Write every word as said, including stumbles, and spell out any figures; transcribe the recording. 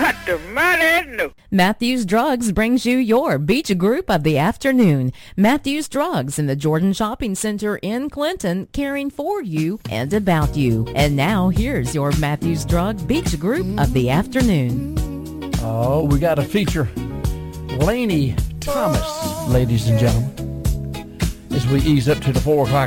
got the money. No. Matthews Drugs brings you your Beach Group of the afternoon. Matthews Drugs in the Jordan Shopping Center in Clinton, caring for you and about you. And now here's your Matthews Drug Beach Group of the afternoon. Oh, we got to feature Lainey Thomas, ladies and gentlemen, as we ease up to the four o'clock